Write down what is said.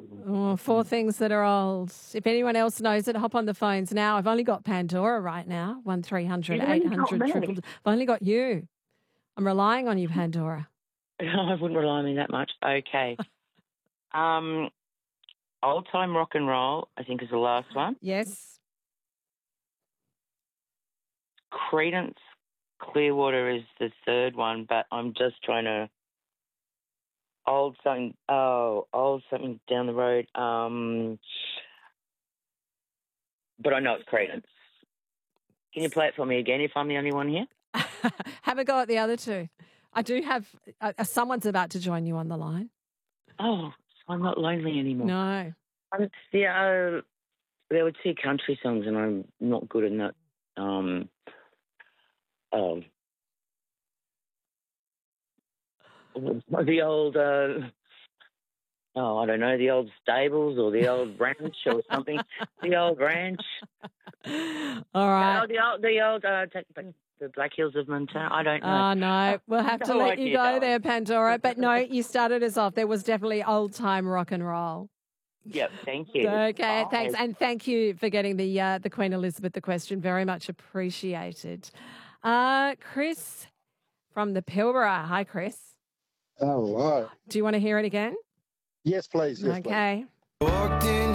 Oh, four things that are old. If anyone else knows it, hop on the phones now. I've only got Pandora right now, 1300 You've only got 800 me. 000. I've only got you. I'm relying on you, Pandora. I wouldn't rely on me that much. Okay. Old time rock and roll, I think, is the last one. Yes. Creedence Clearwater is the third one, but I'm just trying to old something down the road. But I know it's Creedence. Can you play it for me again if I'm the only one here? Have a go at the other two. I do have someone's about to join you on the line. Oh, I'm not lonely anymore. No. There were two country songs, and I'm not good in that. The old, I don't know, the old stables or the old ranch or something. The old ranch. All right. The Black Hills of Montana. I don't know. Oh, no. We'll have to let you go there, Pandora. But no, you started us off. There was definitely old-time rock and roll. Yep, thank you. Okay, Bye. thanks. And thank you for getting the Queen Elizabeth the question. Very much appreciated. Chris from the Pilbara. Hi, Chris. Oh, hi. Do you want to hear it again? Yes, please. Yes, okay. Please. Walked in